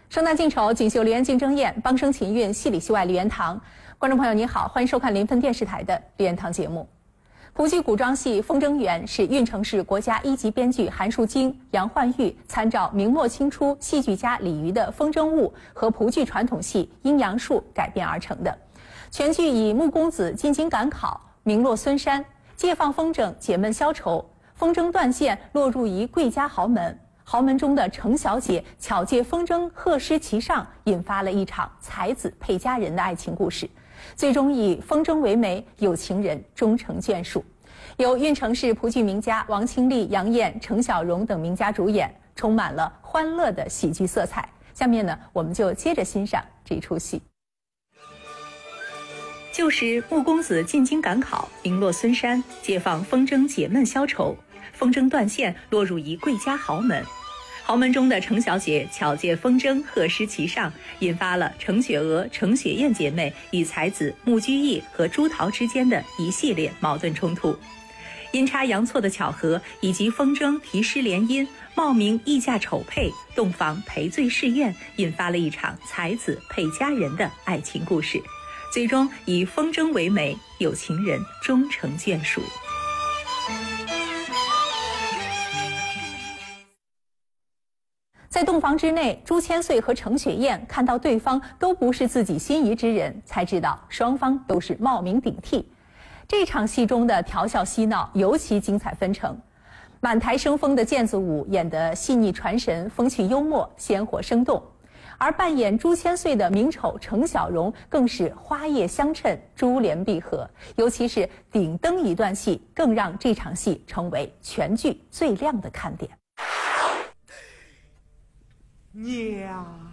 生旦净丑，锦绣梨园竞争宴，帮生勤运，戏里戏外梨园堂。观众朋友您好，欢迎收看临汾电视台的梨园堂节目。普剧古装戏《风筝缘》是运城市国家一级编剧韩树京、杨焕玉参照明末清初戏剧家李渔的《风筝误》和蒲剧传统戏《阴阳术》改编而成的。全剧以穆公子进京赶考，名落孙山，借放风筝解闷消愁，风筝断线落入一贵家豪门。豪门中的程小姐巧借风筝鹤诗其上，引发了一场才子配佳人的爱情故事，最终以风筝为媒，有情人终成眷属。由运城市蒲剧名家王清丽、杨燕、程小荣等名家主演，充满了欢乐的喜剧色彩。下面呢，我们就接着欣赏这出戏。旧时穆公子进京赶考，名落孙山，借放风筝解闷消愁，风筝断线落入一贵家豪门。豪门中的程小姐巧借风筝鹤诗其上，引发了程雪娥、程雪燕姐妹与才子穆居易和朱桃之间的一系列矛盾冲突。阴差阳错的巧合以及风筝题诗联姻、冒名议价丑配、洞房赔罪誓愿，引发了一场才子配佳人的爱情故事，最终以风筝为媒，有情人终成眷属。在洞房之内，朱千岁和程雪燕看到对方都不是自己心仪之人，才知道双方都是冒名顶替。这场戏中的调笑嬉闹尤其精彩纷呈，满台生风的毽子舞演得细腻传神，风趣幽默，鲜活生动。而扮演朱千岁的名丑程小荣更是花叶相衬，珠联璧合，尤其是顶灯一段戏，更让这场戏成为全剧最亮的看点。 娘。